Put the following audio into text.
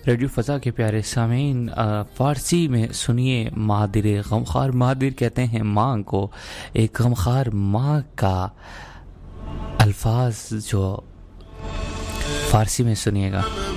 Radio फ़ज़ा के प्यारे सामीन, फ़ारसी में सुनिए महादिर गमखार। महादिर कहते हैं माँ को। एक गमखार माँ का अल्फाज जो फ़ारसी में सुनिएगा।